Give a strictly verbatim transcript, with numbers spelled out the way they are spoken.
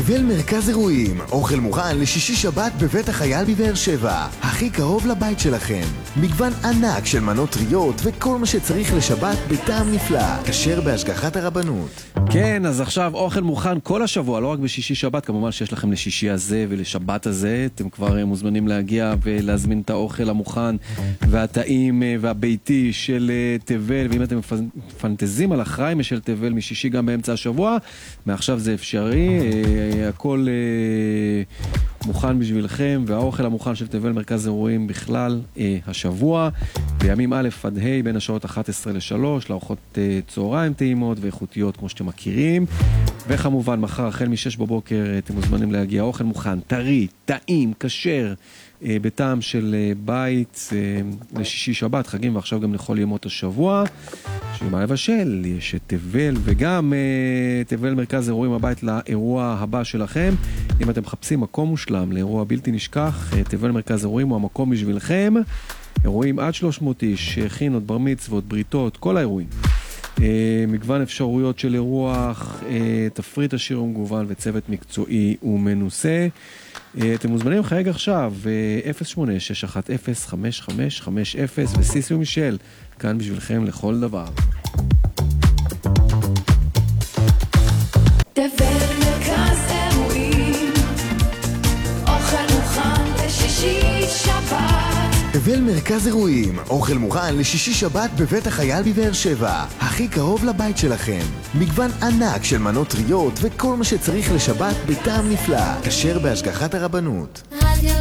תבל מרכז אירועים, אוכל מוכן לשישי שבת בבית החייל בבאר שבע, הכי קרוב לבית שלכם. מגוון ענק של מנות טריות וכל מה שצריך לשבת בטעם נפלא, כשר בהשגחת הרבנות. כן, אז עכשיו אוכל מוכן כל השבוע, לא רק בשישי שבת, כמובן שיש לכם לשישי הזה ולשבת הזה, אתם כבר מוזמנים להגיע ולהזמין את האוכל המוכן והטעים והביתי של תבל, ואם אתם פנטזים על החיים של תבל משישי גם באמצע השבוע, מעכשיו זה אפשרי, הכל מוכן בשבילכם, והאוכל המוכן של תבל מרכז אירועים בכלל השבוע, בימים א' עד ה' בין השעות אחת עשרה לשלוש, לארוחות צהריים טעימות ואיכותיות כמו שאתם מכירים, וכמובן מחר החל משש בבוקר אתם מוזמנים להגיע, אוכל מוכן, טרי, טעים, כשר, בטעם של בית לשישי שבת, חגים ועכשיו גם לכל ימות השבוע. שמה לבשל, יש תבל וגם תבל מרכז אירועים הבית לאירוע הבא שלכם. אם אתם מחפשים מקום מושלם לאירוע בלתי נשכח, תבל מרכז אירועים הוא המקום בשבילכם. אירועים עד שלוש מאות איש, חינות, בר מצוות, בריתות, כל האירועים. מגוון אפשרויות של אירוח, תפריט עשיר ומגוון וצוות מקצועי ומנוסה. אתם מוזמנים חייג עכשיו אפס שמונה שש אחת אפס חמש חמש חמש אפס וסיסי ומישל כאן בשבילכם לכל דבר. תבל מרכז אירועים, אוכל מוכן לשישי שבת. תבל מרכז אירועים, אוכל מוכן לשישי שבת בבית החייל בבאר שבע, הכי קרוב לבית שלכם. מגוון ענק של מנות טריות וכל מה שצריך לשבת בטעם נפלא, כשר בהשגחת הרבנות. רדיו